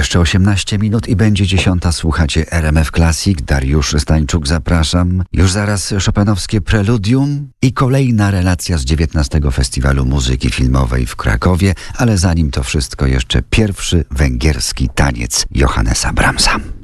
Jeszcze 18 minut i będzie 10. Słuchacie RMF Classic. Dariusz Stańczuk, zapraszam. Już zaraz chopinowskie preludium i kolejna relacja z 19. Festiwalu Muzyki Filmowej w Krakowie, ale zanim to wszystko jeszcze pierwszy węgierski taniec Johannesa Brahmsa.